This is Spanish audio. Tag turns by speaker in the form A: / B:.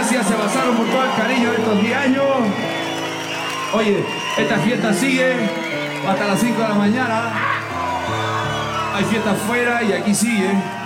A: gracias, se pasaron por todo el cariño de estos 10 años. Oye, esta fiesta sigue hasta las 5 de la mañana. Hay fiesta afuera y aquí sigue.